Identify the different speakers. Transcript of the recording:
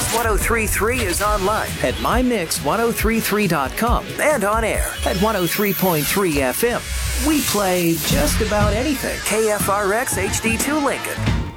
Speaker 1: 1033 is online at mymix1033.com and on air at 103.3 FM. We play just about anything. KFRX HD2 Lincoln.